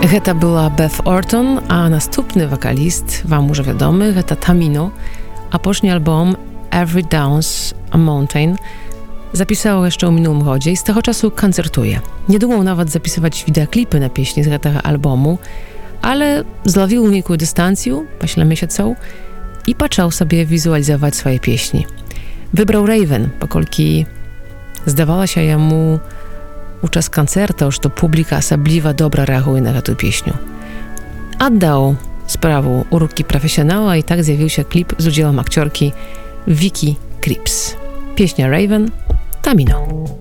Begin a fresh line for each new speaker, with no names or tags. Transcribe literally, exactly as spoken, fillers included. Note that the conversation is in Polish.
Гэта была Beth Orton, а наступны вакаліст вам уже вядомы, гэта Tamino. Апошні альбом Every Downs a Mountain zapisał jeszcze u minionym godzie i z tego czasu koncertuje. Nie думał nawet zapisywać wideoklipy na pieśni z tego albumu, ale zlowił niektóją dystancję, paśle miesiąców, i patrzał sobie wizualizować swoje pieśni. Wybrał Raven, pokolki zdawała się jemu uczas koncertu, że publika osobliwa dobra reaguje na tę pieśnię. Oddał sprawę u ruki profesjonała i tak zjawił się klip z udziałem aktorki Vicky Krieps. Pieśnia Raven, Tamino.